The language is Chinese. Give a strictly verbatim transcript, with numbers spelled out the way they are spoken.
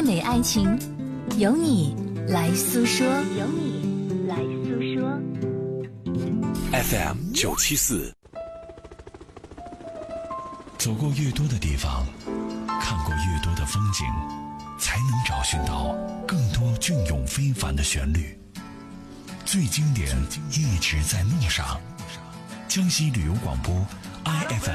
最美爱情，由你来诉说。由你来诉说。 F M 九七四。走过越多的地方，看过越多的风景，才能找寻到更多隽永非凡的旋律。最经典一直在路上。江西旅游广播 I F M